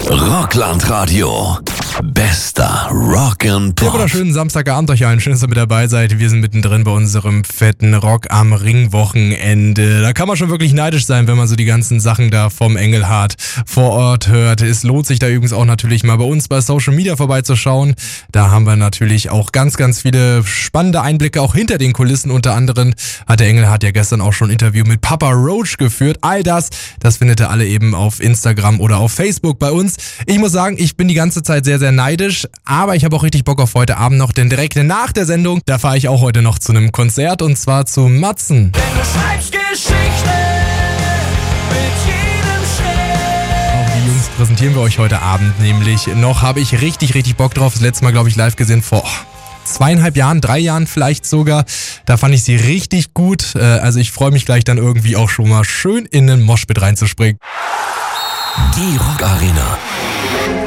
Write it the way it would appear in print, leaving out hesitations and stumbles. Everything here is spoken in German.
Rockland-Radio. Bester Rock'n'Pop. Ja, wunderschönen Samstagabend euch allen. Schön, dass ihr mit dabei seid. Wir sind mittendrin bei unserem fetten Rock am Ring-Wochenende. Da kann man schon wirklich neidisch sein, wenn man so die ganzen Sachen da vom Engelhardt vor Ort hört. Es lohnt sich da übrigens auch natürlich mal bei uns bei Social Media vorbeizuschauen. Da haben wir natürlich auch ganz, ganz viele spannende Einblicke auch hinter den Kulissen. Unter anderem hat der Engelhardt ja gestern auch schon ein Interview mit Papa Roach geführt. All das findet ihr alle eben auf Instagram oder auf Facebook bei uns. Ich muss sagen, ich bin die ganze Zeit sehr, sehr neidisch, aber ich habe auch richtig Bock auf heute Abend noch, denn direkt nach der Sendung, da fahre ich auch heute noch zu einem Konzert und zwar zu Matzen. Denn du schreibst Geschichte mit jedem Schritt. Auch die Jungs präsentieren wir euch heute Abend nämlich noch, habe ich richtig, richtig Bock drauf. Das letzte Mal, glaube ich, live gesehen vor 2,5 Jahren, 3 Jahren vielleicht sogar. Da fand ich sie richtig gut. Also ich freue mich gleich dann irgendwie auch schon mal schön in den Moshpit reinzuspringen. Die Rock Arena.